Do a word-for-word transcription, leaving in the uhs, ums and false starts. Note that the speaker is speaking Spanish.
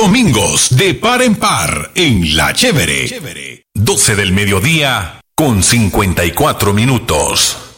domingos de par en par en La Chévere. doce del mediodía con cincuenta y cuatro minutos.